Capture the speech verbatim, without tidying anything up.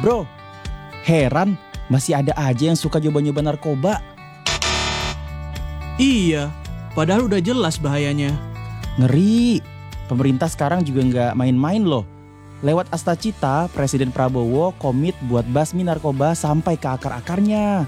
Bro, heran masih ada aja yang suka nyoba-nyoba narkoba. Iya, padahal udah jelas bahayanya. Ngeri. Pemerintah sekarang juga nggak main-main loh. Lewat Astacita, Presiden Prabowo komit buat basmi narkoba sampai ke akar-akarnya.